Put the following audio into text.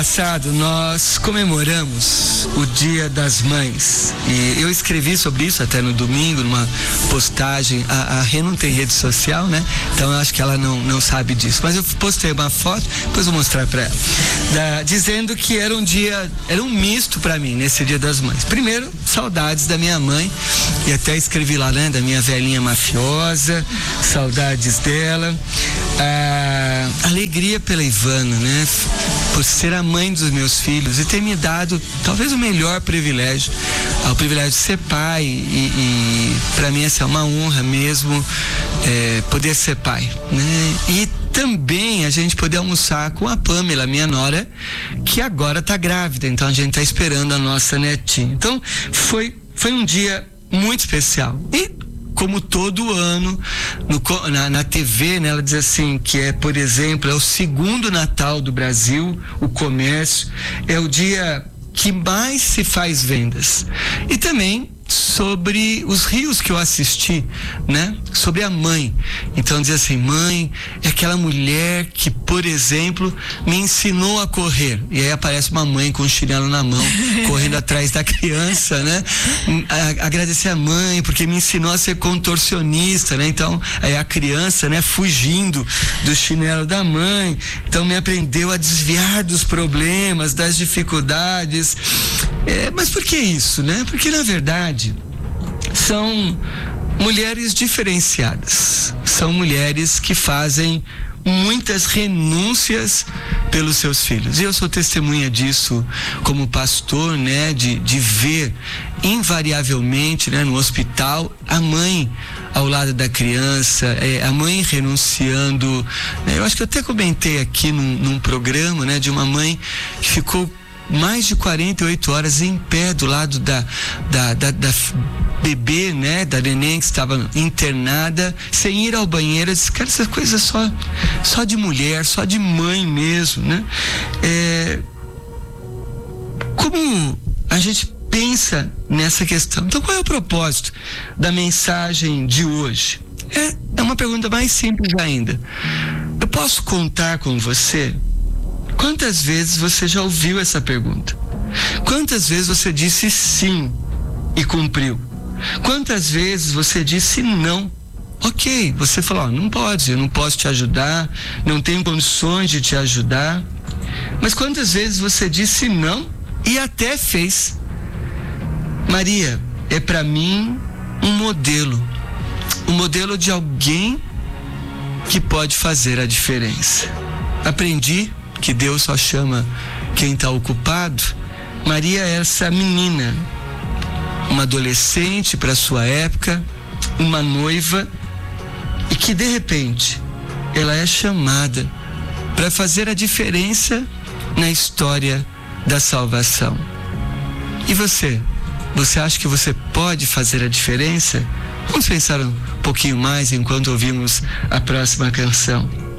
Passado, nós comemoramos o Dia das Mães e eu escrevi sobre isso até no domingo, numa postagem. A Rê não tem rede social, né? Então eu acho que ela não sabe disso, mas eu postei uma foto, depois vou mostrar para ela, dizendo que era um misto para mim nesse Dia das Mães. Primeiro, saudades da minha mãe, e até escrevi lá, né, da minha velhinha mafiosa, saudades dela. Alegria pela Ivana, né, por ser a mãe dos meus filhos e ter me dado talvez o melhor privilégio, o privilégio de ser pai, e para mim essa é uma honra mesmo, poder ser pai, né? E também a gente poder almoçar com a Pamela, minha nora, que agora está grávida, então a gente está esperando a nossa netinha. Então foi um dia muito especial. E como todo ano, na TV, né, ela diz assim, que por exemplo, é o segundo Natal do Brasil, o comércio, é o dia que mais se faz vendas. E também sobre os rios que eu assisti, né? Sobre a mãe. Então diz assim, mãe é aquela mulher que, por exemplo, me ensinou a correr. E aí aparece uma mãe com um chinelo na mão, correndo atrás da criança, né? Agradecer a mãe porque me ensinou a ser contorcionista, né? Então, aí a criança, né, fugindo do chinelo da mãe. Então me aprendeu a desviar dos problemas, das dificuldades. Mas por que isso, né? Porque na verdade são mulheres diferenciadas, são mulheres que fazem muitas renúncias pelos seus filhos. E eu sou testemunha disso como pastor, né, de ver invariavelmente, né, no hospital, a mãe ao lado da criança, a mãe renunciando, né? Eu acho que eu até comentei aqui num programa, né, de uma mãe que ficou mais de 48 horas em pé do lado da bebê, né, da neném que estava internada, sem ir ao banheiro. Eu disse, cara, essa coisa só de mulher, só de mãe mesmo, né? Como a gente pensa nessa questão? Então, qual é o propósito da mensagem de hoje? É uma pergunta mais simples ainda. Eu posso contar com você? Quantas vezes você já ouviu essa pergunta? Quantas vezes você disse sim e cumpriu? Quantas vezes você disse não? Ok, você falou, não pode, eu não posso te ajudar, não tenho condições de te ajudar. Mas quantas vezes você disse não e até fez? Maria é para mim um modelo de alguém que pode fazer a diferença. Aprendi que Deus só chama quem está ocupado. Maria é essa menina, uma adolescente para sua época, uma noiva, e que de repente ela é chamada para fazer a diferença na história da salvação. E você acha que você pode fazer a diferença? Vamos pensar um pouquinho mais enquanto ouvimos a próxima canção.